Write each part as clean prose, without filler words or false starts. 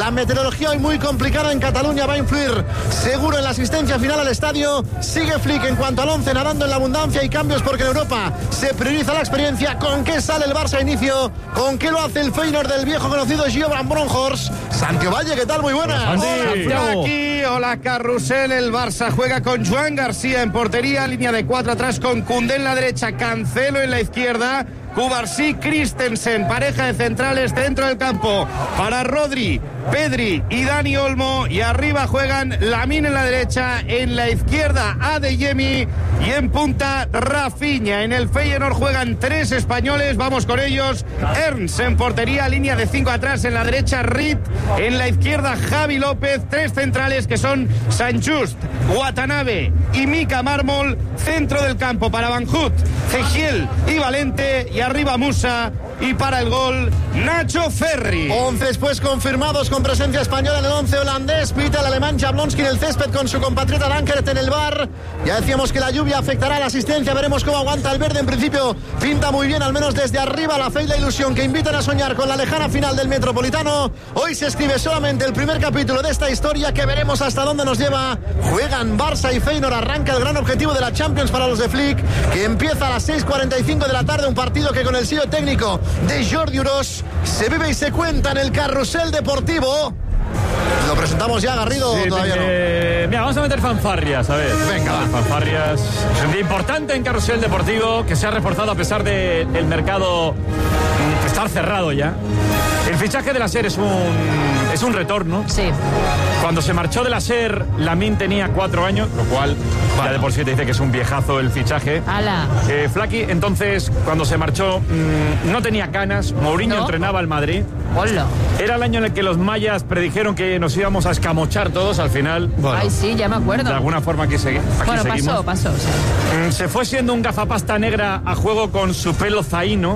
La meteorología hoy muy complicada en Cataluña va a influir seguro en la asistencia final al estadio. Sigue Flick en cuanto al 11, nadando en la abundancia y cambios porque en Europa se prioriza la experiencia. ¿Con qué sale el Barça a inicio? ¿Con qué lo hace el Feyenoord del viejo conocido Gio Bronkhorst? Santi Valle, ¿qué tal? Muy buenas. Hola, Flaki, hola, Carrusel. El Barça juega con Joan García en portería, línea de 4 atrás con Koundé en la derecha, Cancelo en la izquierda, Cubarsí, Christensen, pareja de centrales dentro del campo para Rodri, Pedri y Dani Olmo, y arriba juegan Lamine en la derecha, en la izquierda Adeyemi y en punta Rafinha. En el Feyenoord juegan 3 españoles, vamos con ellos. Ernst en portería, línea de 5 atrás, en la derecha Reed, en la izquierda Javi López, 3 centrales que son Sanjust, Watanabe y Mika Mármol, centro del campo para Van Hout, Cegiel y Valente, y arriba Musa, y para el gol Nacho Ferri. 11 después confirmados con presencia española en el 11 holandés. Pita el alemán Jablonski en el césped con su compatriota Dankert en el bar. Ya decíamos que la lluvia afectará a la asistencia, veremos cómo aguanta el verde. En principio pinta muy bien, al menos desde arriba, la fe y la ilusión que invitan a soñar con la lejana final del Metropolitano. Hoy se escribe solamente el primer capítulo de esta historia que veremos hasta dónde nos lleva. Juegan Barça y Feyenoord, arranca el gran objetivo de la Champions para los de Flick, que empieza a las 6:45 de la tarde, un partido que con el sello técnico de Jordi Urós se vive y se cuenta en el Carrusel Deportivo. Lo presentamos ya, Garrido, sí, todavía no. Mira, vamos a meter fanfarrias, a ver. Venga, va. Fanfarrias. Es un día importante en Carrusel Deportivo, que se ha reforzado a pesar del mercado estar cerrado ya. El fichaje de la SER es un retorno. Sí. Cuando se marchó de la SER, Lamine tenía 4 años, lo cual ya de por sí te dice que es un viejazo el fichaje. ¡Hala! Flaki, entonces, cuando se marchó, no tenía canas. Mourinho entrenaba al Madrid. ¡Hola! Era el año en el que los mayas predijeron que nos íbamos a escamochar todos. Al final, bueno, ay, sí, ya me acuerdo. de alguna forma aquí seguimos. Pasó. Sí. Se fue siendo un gafapasta negra a juego con su pelo zaino.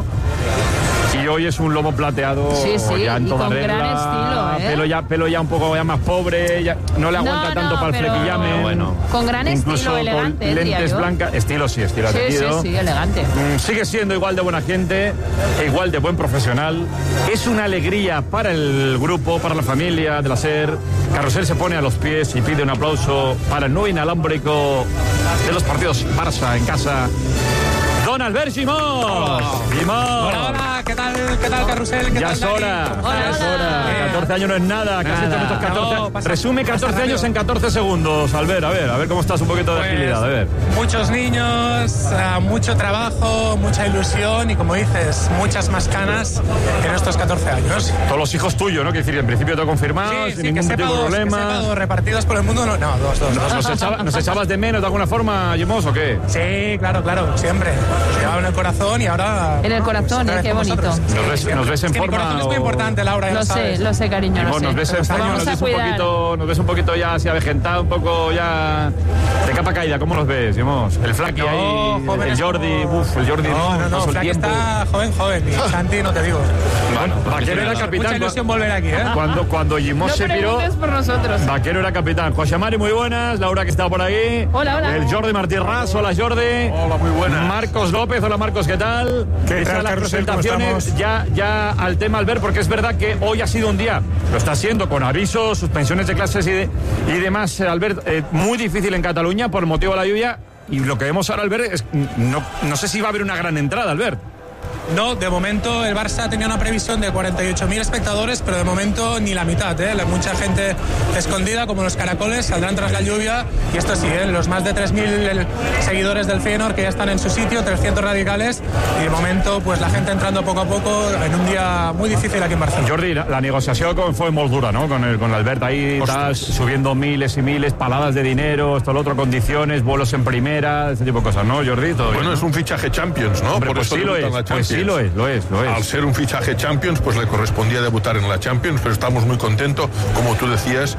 Y hoy es un lomo plateado, sí, ya en y toda con regla, gran estilo, pelo ya un poco ya más pobre, ya no le aguanta tanto para el flequillame. Bueno, con gran incluso estilo, elegante, con lentes blancas, estilo atendido. Sí, elegante. Sigue siendo igual de buena gente, igual de buen profesional. Es una alegría para el grupo, para la familia de la SER. Carrusel se pone a los pies y pide un aplauso para el nuevo inalámbrico de los partidos Barça en casa. Don Albert Gimós. Hola, ¿qué tal, Carrusel? ¿Qué ya tal, es hora, Hola. 14 años no es nada, casi estos 14. Resume 14 años en 14 segundos, Albert, a ver cómo estás, un poquito de agilidad, a ver. Muchos niños, mucho trabajo, mucha ilusión y, como dices, muchas más canas en estos 14 años. Todos los hijos tuyos, ¿no? Que decir, en principio todo confirmado, sin ningún tipo de problema. Que sepa dos, repartidos por el mundo, no, dos. ¿Nos echabas de menos de alguna forma, Gimós, o qué? Sí, claro, siempre. Llevaba en el corazón y ahora... En el corazón, qué bonito. Nos ves en forma. Mi corazón es muy importante, Laura. Lo sé, cariño. Gimós, nos ves en forma, nos ves un poquito ya así avejentado, un poco ya de capa caída. ¿Cómo nos ves, Gimós? El Flaki ahí, el Jordi, el Jordi. No, Flaki está joven. Y Santi, no te digo. Bueno, Vaquero era capitán. Mucha ilusión volver aquí, ¿eh? Cuando Gimós se piró, por nosotros. Vaquero era capitán. José Mari, muy buenas. Laura, que está por ahí. Hola. El Jordi Martí Ras, hola Jordi. Hola, muy buenas. Marcos López, hola Marcos, ¿qué tal? ¿Qué tal, las Carrusel? presentaciones ya al tema, Albert, porque es verdad que hoy ha sido un día, lo está siendo con avisos, suspensiones de clases y demás, Albert, muy difícil en Cataluña por el motivo de la lluvia, y lo que vemos ahora, Albert, es no sé si va a haber una gran entrada, Albert. No, de momento el Barça tenía una previsión de 48.000 espectadores, pero de momento ni la mitad, ¿eh? Mucha gente escondida, como los caracoles, saldrán tras la lluvia. Y esto sí, los más de 3.000 seguidores del Feyenoord que ya están en su sitio, 300 radicales. Y de momento, pues la gente entrando poco a poco en un día muy difícil aquí en Barcelona. Jordi, la negociación fue muy dura, ¿no? Con Albert ahí, subiendo miles y miles, paladas de dinero, esto, lo otro, condiciones, vuelos en primera, ese tipo de cosas, ¿no, Jordi? Bueno, bien, ¿no? Es un fichaje Champions, ¿no? Hombre, por pues eso sí lo es, la Champions. Sí lo es. Al ser un fichaje Champions, pues le correspondía debutar en la Champions, pero estamos muy contentos, como tú decías,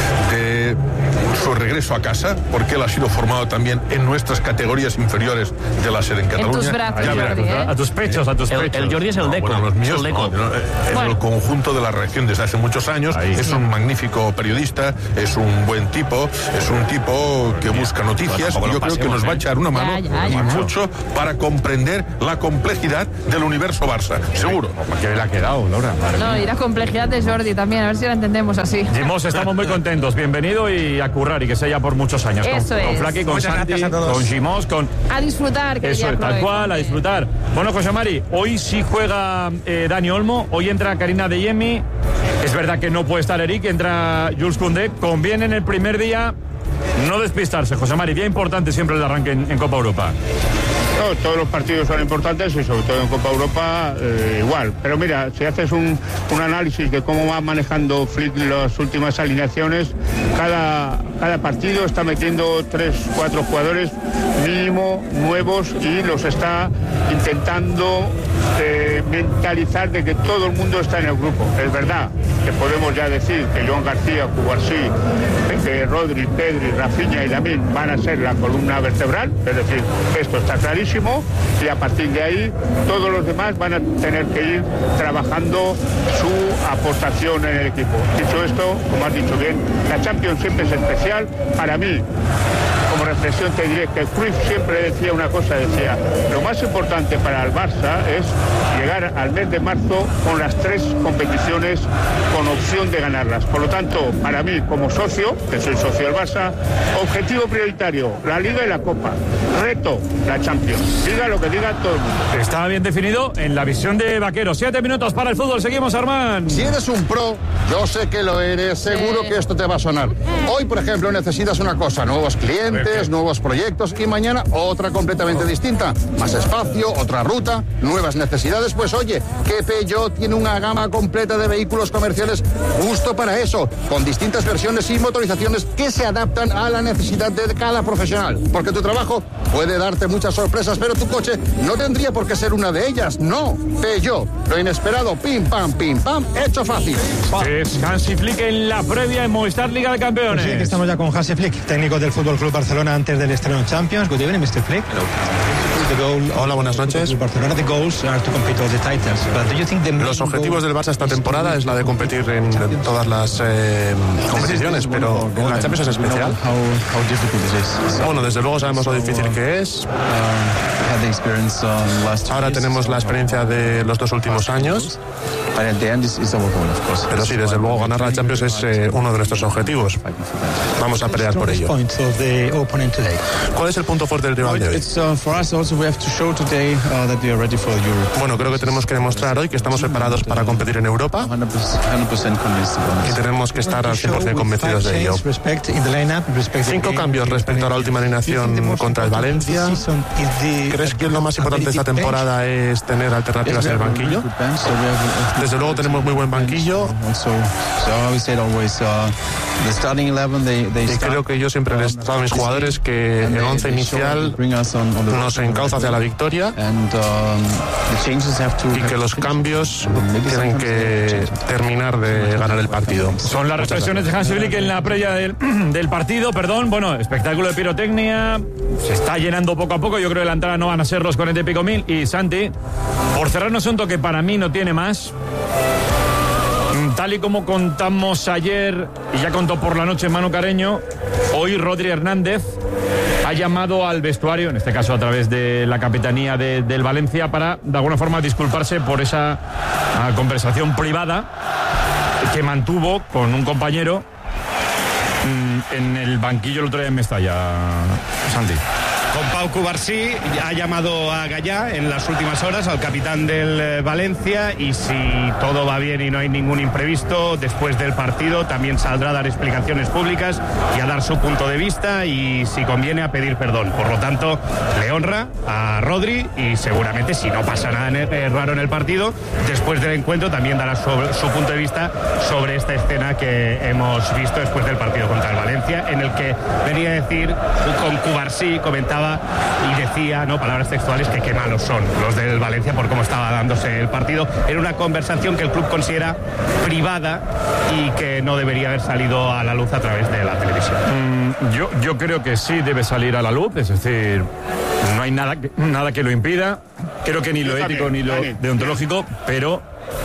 de su regreso a casa, porque él ha sido formado también en nuestras categorías inferiores de la SER en Cataluña. En tus brazos, Jordi, a tus pechos. El Jordi es el Deco. Bueno, los míos es el Deco. es el conjunto de la redacción desde hace muchos años. Es un magnífico periodista, es un buen tipo, es un tipo que busca noticias, y yo creo que nos va a echar una mano y mucho para comprender la complejidad del universo Barça, seguro. ¿Qué le ha quedado, Laura? No, y la complejidad de Jordi también, a ver si la entendemos así. Jimos, estamos muy contentos. Bienvenido y a currar y que sea ya por muchos años. Eso con es. Flaky, con Muchas Santi, gracias a todos. con Jimos, con... A disfrutar, que Eso ya es, tal Chloe, cual, a disfrutar. Bueno, José Mari, hoy sí juega Dani Olmo, hoy entra Karina Adeyemi. Es verdad que no puede estar Eric, entra Jules Koundé. Conviene en el primer día no despistarse, José Mari. Día importante siempre el arranque en Copa Europa. No, todos los partidos son importantes y sobre todo en Copa Europa igual. Pero mira, si haces un análisis de cómo va manejando Flick las últimas alineaciones, cada partido está metiendo 3-4 jugadores mínimo nuevos y los está intentando mentalizar de que todo el mundo está en el grupo. Es verdad que podemos ya decir que Joan García, Cubarsí, Rodri, Pedri, Rafinha y Lamine van a ser la columna vertebral, es decir, esto está clarísimo y a partir de ahí todos los demás van a tener que ir trabajando su aportación en el equipo. Dicho esto, como has dicho bien, la Champions siempre es especial. Para mí, como reflexión te diré que Cruyff siempre decía una cosa, decía, lo más importante para el Barça es llegar al mes de marzo con las 3 competiciones con opción de ganarlas. Por lo tanto, para mí, como socio, que soy socio del Barça, objetivo prioritario, la Liga y la Copa. Reto, la Champions. Diga lo que diga todo el mundo. Está bien definido en la visión de Vaquero. 7 minutos para el fútbol. Seguimos, Armán. Si eres un pro, yo sé que lo eres, seguro que esto te va a sonar. Hoy, por ejemplo, necesitas una cosa, nuevos clientes, nuevos proyectos y mañana otra completamente distinta. Más espacio, otra ruta, nuevas necesidades. Pues oye, que Peugeot tiene una gama completa de vehículos comerciales justo para eso, con distintas versiones y motorizaciones que se adaptan a la necesidad de cada profesional. Porque tu trabajo puede darte muchas sorpresas, pero tu coche no tendría por qué ser una de ellas. No, Peugeot, lo inesperado, pim pam, hecho fácil. Es Hansi Flick en la previa en Movistar Liga de Campeones. Pues sí, que estamos ya con Hansi Flick, técnico del Fútbol Club Barcelona antes del estreno en Champions. Good evening, Mr. Flick. Hola, buenas noches. Barcelona, the goals are to compete all the titles. But do you think Los objetivos del Barça esta temporada es la de competir en todas las competiciones, pero en la Champions es especial. Bueno, desde luego sabemos lo difícil que es. Ahora tenemos la experiencia de los 2 últimos años. Pero sí, desde luego ganar la Champions es uno de nuestros objetivos. Vamos a pelear por ello. ¿Cuál es el punto fuerte del rival de hoy? Bueno, creo que tenemos que demostrar hoy que estamos preparados para competir en Europa y tenemos que estar al 100% convencidos de ello. 5 cambios respecto a la última alineación contra el Valencia. ¿Crees que lo más importante de esta temporada es tener alternativas en el banquillo? Desde luego tenemos muy buen banquillo. Y creo que yo siempre les he dado a mis jugadores que el 11 inicial nos encauza hacia la victoria y que los cambios tienen que terminar de ganar el partido. Son las reflexiones de Hansi Flick en la previa del partido. Bueno, espectáculo de pirotecnia. Se está llenando poco a poco. Yo creo que la entrada no van a ser los 40 y pico mil. Y Santi, por cerrar un asunto que para mí no tiene más, tal y como contamos ayer y ya contó por la noche Manu Carreño, hoy Rodri Hernández ha llamado al vestuario, en este caso a través de la capitanía del Valencia, para de alguna forma disculparse por esa conversación privada que mantuvo con un compañero en el banquillo el otro día en Mestalla, Santi. Con Pau Cubarsí ha llamado a Gallá en las últimas horas, al capitán del Valencia, y si todo va bien y no hay ningún imprevisto, después del partido también saldrá a dar explicaciones públicas y a dar su punto de vista y, si conviene, a pedir perdón. Por lo tanto, le honra a Rodri y seguramente, si no pasa nada raro en el partido, después del encuentro también dará su punto de vista sobre esta escena que hemos visto después del partido contra el Valencia, en el que venía a decir, con Cubarsí comentaba y decía, palabras textuales, que qué malos son los del Valencia por cómo estaba dándose el partido. Era una conversación que el club considera privada y que no debería haber salido a la luz a través de la televisión. Yo creo que sí debe salir a la luz, es decir, no hay nada que lo impida. Creo que ni lo ético ni lo deontológico, pero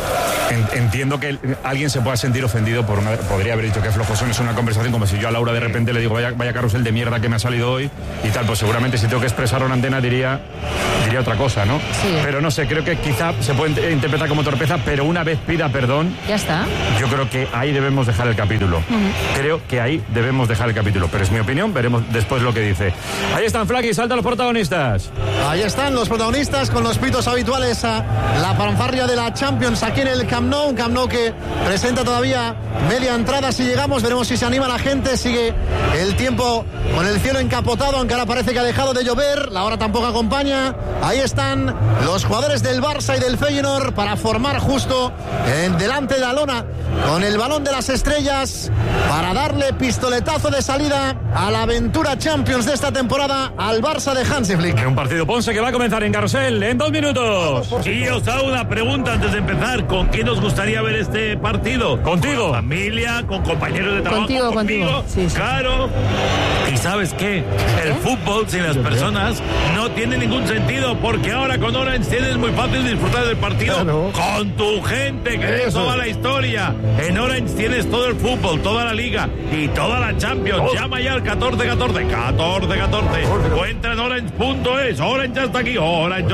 entiendo que alguien se pueda sentir ofendido por podría haber dicho que flojos son, es una conversación como si yo a Laura de repente le digo vaya carrusel de mierda que me ha salido hoy y tal, pues seguramente si tengo que expresarlo en antena diría otra cosa, ¿no? Sí. Pero no sé, creo que quizá se puede interpretar como torpeza, pero una vez pida perdón, ya está. yo creo que ahí debemos dejar el capítulo. Creo que ahí debemos dejar el capítulo, pero es mi opinión, veremos después lo que dice. Ahí están, Flaky, salta los protagonistas. Ahí están los protagonistas con los pitos habituales a la fanfarria de la Champions aquí en el Camp Nou, un Camp Nou que presenta todavía media entrada. Si llegamos, veremos si se anima la gente. Sigue el tiempo con el cielo encapotado, aunque ahora parece que ha dejado de llover, la hora tampoco acompaña. Ahí están los jugadores del Barça y del Feyenoord para formar justo delante de la lona con el balón de las estrellas para darle pistoletazo de salida a la aventura Champions de esta temporada al Barça de Hansi Flick. Un partido Ponce que va a comenzar en Carrusel en 2 minutos. Y os hago una pregunta antes de empezar. ¿Con quién os gustaría ver este partido? Contigo. ¿Con la familia? ¿Con compañeros de trabajo? Contigo. Sí. Claro. Y ¿sabes qué? El fútbol sin las personas no tiene ningún sentido, porque ahora con Orange tienes muy fácil disfrutar del partido con tu gente, que es toda la historia. En Orange tienes todo el fútbol, toda la liga y toda la Champions. Llama ya al 1414 o entra en orange.es. Orange ya está aquí. Orange.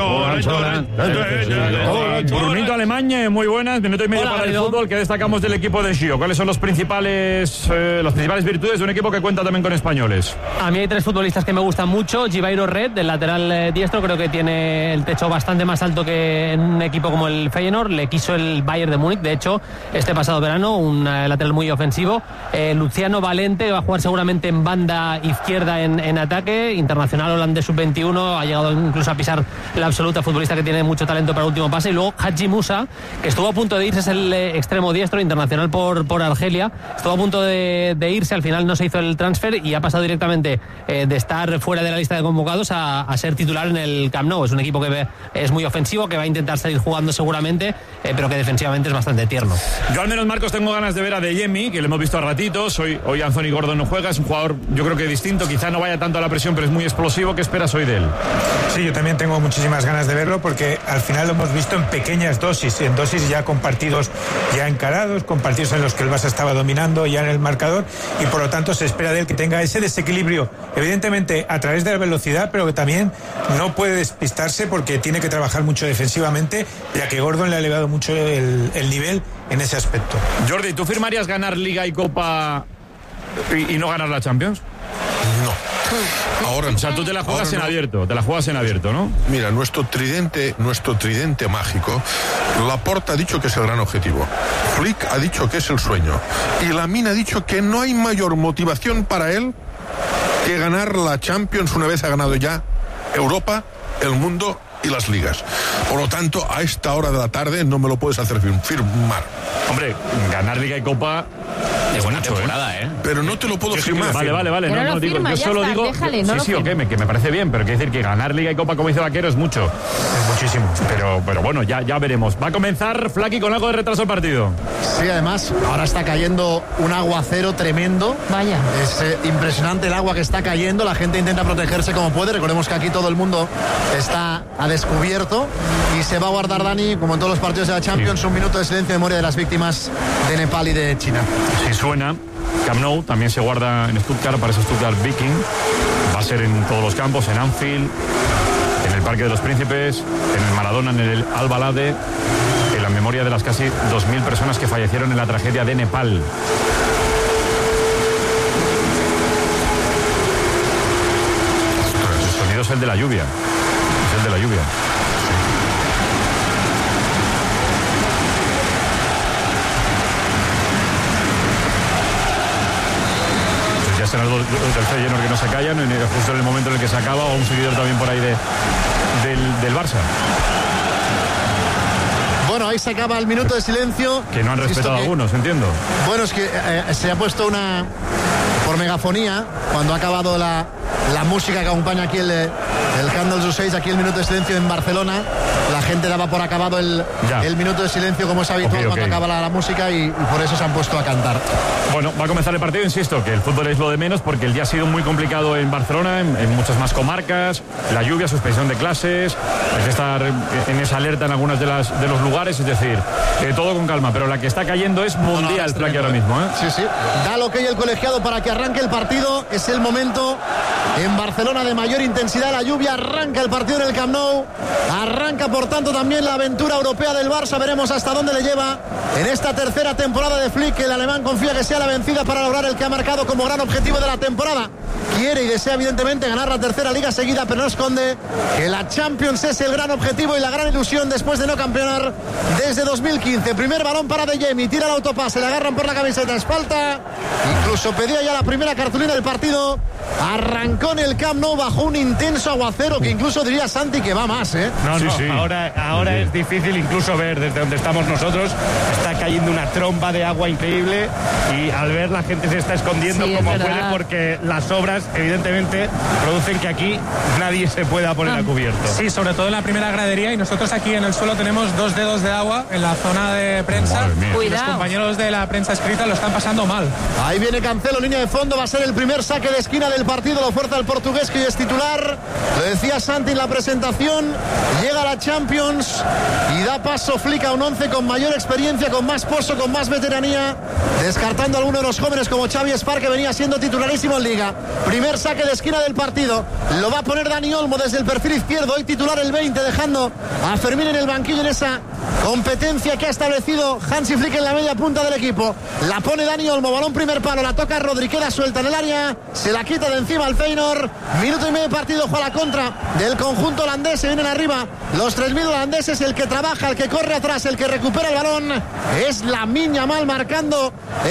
Brunito Alemania, muy buenas. Minuto y medio para el fútbol. ¿Qué destacamos del equipo de Gio? ¿Cuáles son las principales virtudes de un equipo que cuenta también con españoles? A mí hay 3 futbolistas que me gustan mucho. Givairo Red, del lateral diestro, creo que tiene el techo bastante más alto que en un equipo como el Feyenoord. Le quiso el Bayern de Múnich, de hecho, este pasado verano, un lateral muy ofensivo. Luciano Valente va a jugar seguramente en banda izquierda en ataque. Internacional holandés sub-21, ha llegado incluso a pisar la absoluta, futbolista que tiene mucho talento para el último pase. Y luego Hadji Musa, que estuvo a punto de irse, es el extremo diestro, internacional por Argelia. Estuvo a punto de irse, al final no se hizo el transfer y ha pasado directamente de estar fuera de la lista de convocados a ser titular en el Camp Nou. Es un equipo que es muy ofensivo, que va a intentar salir jugando seguramente, pero que defensivamente es bastante tierno. Yo al menos, Marcos, tengo ganas de ver a De Jemi, que lo hemos visto a ratitos. Hoy Anthony Gordon no juega, es un jugador yo creo que distinto, quizá no vaya tanto a la presión, pero es muy explosivo. ¿Qué esperas hoy de él? Sí, yo también tengo muchísimas ganas de verlo, porque al final lo hemos visto en pequeñas dosis, en dosis ya con partidos ya encarados, con partidos en los que el Barça estaba dominando ya en el marcador, y por lo tanto se espera de él que tenga ese desequilibrio, evidentemente a través de la velocidad, pero que también no puede despistarse porque tiene que trabajar mucho defensivamente, ya que Gordon le ha elevado mucho el nivel en ese aspecto. Jordi, ¿tú firmarías ganar Liga y Copa y no ganar la Champions? No. Ahora, o sea, tú te la juegas en abierto, ¿no? Mira, nuestro tridente mágico, Laporta ha dicho que es el gran objetivo, Flick ha dicho que es el sueño, y Lamine ha dicho que no hay mayor motivación para él que ganar la Champions una vez ha ganado ya Europa, el mundo y las ligas. Por lo tanto, a esta hora de la tarde no me lo puedes hacer firmar. Hombre, ganar Liga y Copa es buena temporada, ¿eh? Pero no te lo puedo firmar. Vale. No digo, yo solo digo. Déjale, no sí, que me parece bien, pero quiere decir que ganar Liga y Copa, como dice Vaquero, es mucho. Es muchísimo. Pero bueno, ya veremos. Va a comenzar Flaky con algo de retraso el partido. Sí, además, ahora está cayendo un aguacero tremendo. Vaya. Es impresionante el agua que está cayendo. La gente intenta protegerse como puede. Recordemos que aquí todo el mundo está a descubierto. Y se va a guardar, Dani, como en todos los partidos de la Champions, un minuto de silencio en memoria de las víctimas de Nepal y de China. Si suena, Camp Nou también se guarda en Stuttgart para ese Stuttgart Viking. Va a ser en todos los campos, en Anfield, en el Parque de los Príncipes, en el Maradona, en el Al-Balade, en la memoria de las casi 2.000 personas que fallecieron en la tragedia de Nepal. El sonido es el de la lluvia. Es el de la lluvia. Serán los del Feyenoord que no se callan, justo en el momento en el que se acaba, o un seguidor también por ahí del Barça. Bueno, ahí se acaba el minuto de silencio. Que no han respetado algunos, entiendo. Bueno, es que se ha puesto por megafonía, cuando ha acabado la música que acompaña aquí El Camp Nou 6, aquí el minuto de silencio en Barcelona. La gente daba por acabado el minuto de silencio, como es habitual cuando acaba la música, y por eso se han puesto a cantar. Bueno, va a comenzar el partido, insisto, que el fútbol es lo de menos, porque el día ha sido muy complicado en Barcelona, en muchas más comarcas, la lluvia, suspensión de clases, hay que estar en esa alerta en algunas de los lugares, es decir, todo con calma, pero la que está cayendo es mundial, Flaky, ahora mismo. Sí. Da lo que hay el colegiado para que arranque el partido, es el momento en Barcelona de mayor intensidad, la lluvia, arranca el partido en el Camp Nou, arranca por tanto también la aventura europea del Barça, veremos hasta dónde le lleva en esta tercera temporada de Flick, que el alemán confía que sea la vencida para lograr el que ha marcado como gran objetivo de la temporada. Quiere y desea evidentemente ganar la tercera liga seguida, pero no esconde que la Champions es el gran objetivo y la gran ilusión después de no campeonar desde 2015. Primer balón para De Jemi, tira el autopase, le agarran por la camiseta, es falta, incluso pedía ya la primera cartulina del partido. Arrancó en el Camp Nou bajo un intenso aguacero que incluso diría Santi que va más, Sí. Ahora es difícil incluso ver desde donde estamos nosotros, está cayendo una tromba de agua increíble y al ver la gente se está escondiendo como puede, porque las obras evidentemente producen que aquí nadie se pueda poner a cubierto. Sí, sobre todo en la primera gradería, y nosotros aquí en el suelo tenemos 2 dedos de agua en la zona de prensa. Y los compañeros de la prensa escrita lo están pasando mal. Ahí viene Cancelo, línea de fondo, va a ser el primer saque de esquina del partido, lo fuerza el portugués, que es titular, lo decía Santi en la presentación, llega a la Champions y da paso Flick a un 11 con mayor experiencia, con más pozo, con más veteranía, descartando a alguno de los jóvenes como Xavi Espar, que venía siendo titularísimo en Liga. Primer saque de esquina del partido, lo va a poner Dani Olmo desde el perfil izquierdo, hoy titular el 20, dejando a Fermín en el banquillo en esa competencia que ha establecido Hansi Flick en la media punta del equipo. La pone Dani Olmo, balón primer palo, la toca Rodri, queda suelta en el área, se la quita de encima al Feyenoord. Minuto y medio de partido, juega la contra del conjunto holandés, se vienen arriba los 3.000 holandeses, el que trabaja, el que corre atrás, el que recupera el balón es Lamine Yamal, marcando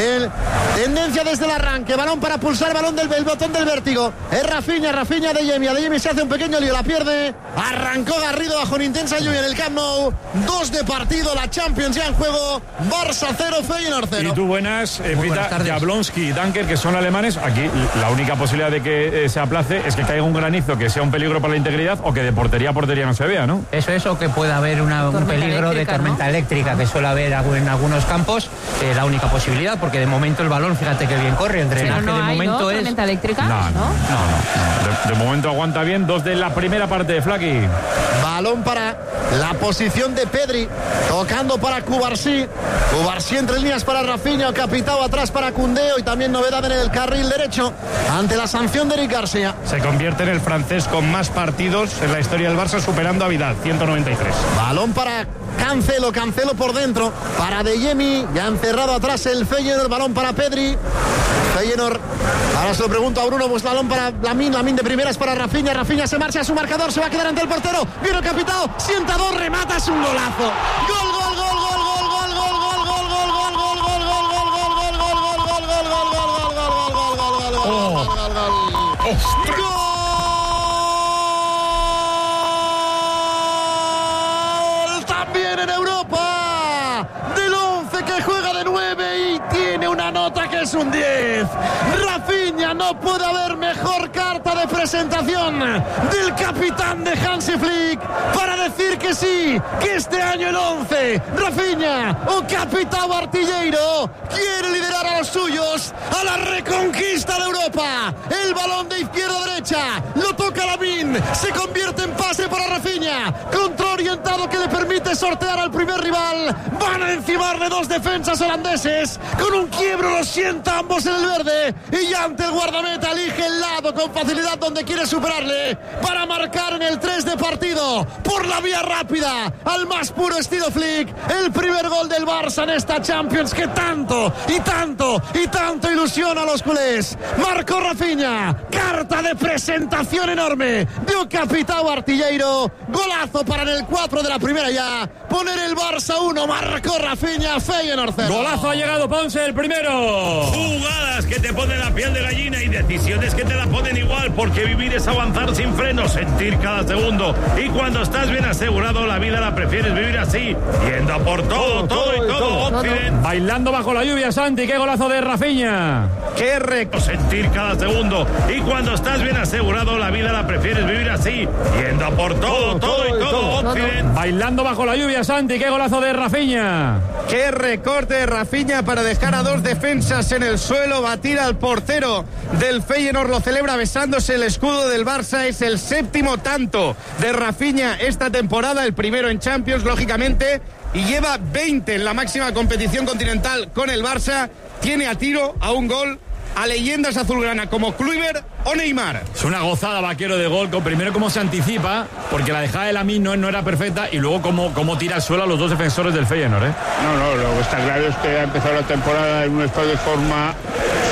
tendencia desde el arranque, balón para pulsar, balón del botón del vértigo, es Rafinha De Jemi se hace un pequeño lío, la pierde, arrancó Garrido bajo una intensa lluvia en el Camp Nou. 2 de partido, la Champions ya en juego, Barça 0, Feyenoord 0. Y tú buenas Jablonski y Dunker, que son alemanes. Aquí la única posibilidad de que se aplace es que caiga un granizo que sea un peligro para la integridad, o que de portería a portería no se vea, ¿no? Eso, o que pueda haber un peligro de tormenta eléctrica, que suele haber en algunos campos, la única posibilidad, porque de momento el balón, fíjate que bien corre, el drenaje de momento es... ¿Tormenta eléctrica? No. De momento aguanta bien. 2 de la primera parte de Flaky. Balón para la posición de Pedri, tocando para Cubarsí entre líneas para Rafinha, Capitao atrás para Koundé, y también novedad en el carril derecho ante la sanción de Eric García. Se convierte en el francés con más partidos en la historia del Barça, superando a Vidal, 193. Balón para Cancelo por dentro, para De Jemi, ya encerrado atrás el Feyenoord, balón para Pedri. Feyenoord, ahora se lo pregunto a Bruno, pues balón para Lamine de primeras para Rafinha se marcha a su marcador, se va a quedar ante el portero, viene el Capitao, sienta 2, remata, es un golazo. Gol. También en Europa, del 11 que juega de 9 y tiene una nota que es un 10. Rafinha, no puede haber mejor carta de presentación del capitán de Hansi Flick para decir que sí, que este año el 11, Rafinha o Capitão Artilheiro, quiere liderar a los suyos a la reconquista de Europa. El balón de izquierda a derecha, lo toca Lamine, se convierte en pase para Rafinha, control orientado que le permite sortear al primer rival. Van a encimarle 2 defensas holandeses, con un quiebro los sienta ambos en el verde, y ya ante el guardameta elige el lado con facilidad donde quiere superarle para marcar en el 3 de partido por la vía rápida, al más puro estilo Flick, el primer gol del Barça en esta Champions que tanto ilusiona a los culés. Marcó Rafinha, carta de presentación enorme de Capitão Artilheiro, golazo para en el 4 de la primera ya poner el Barça 1, marcó Rafinha, Feyenoord 0. Golazo ha llegado Ponce, el primero. Jugadas que te pone la piel de gallina y decisiones que te la ponen igual, porque vivir es avanzar sin frenos, sentir cada segundo. Y cuando estás bien asegurado, la vida la prefieres vivir así, yendo a por todo, Occident. Bailando bajo la lluvia, Santi, qué golazo de Rafinha. Qué rico sentir cada segundo. Y cuando estás bien asegurado, la vida la prefieres vivir así, yendo a por todo, Occident. Bailando bajo la lluvia, Santi, qué golazo de Rafinha. Qué recorte de Rafinha para dejar a dos defensas en el suelo, batir al portero del Feyenoord, lo celebra besándose el escudo del Barça. Es el 7º tanto de Rafinha esta temporada, el primero en Champions, lógicamente, y lleva 20 en la máxima competición continental con el Barça. Tiene a tiro a un gol a leyendas azulgrana como Kluivert o Neymar. Es una gozada, Vaquero, de gol. Primero cómo se anticipa, porque la dejada de Lamine no era perfecta, y luego cómo tira al suelo a los dos defensores del Feyenoord, ¿eh? No, lo que está claro es que ha empezado la temporada en un estado de forma